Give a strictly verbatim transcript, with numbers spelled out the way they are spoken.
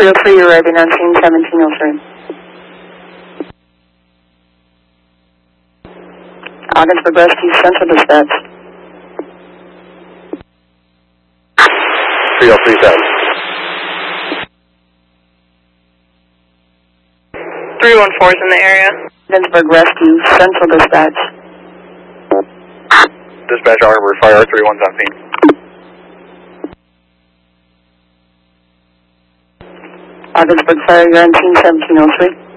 three oh three, you're arriving on scene seventeen oh three. Ogdensburg Rescue Central Dispatch. three oh three seven. three one four is in the area. Ogdensburg Rescue Central Dispatch. Dispatch Ogdensburg Fire three one seventeen. Ogdensburg Fire, you're on scene seventeen oh three.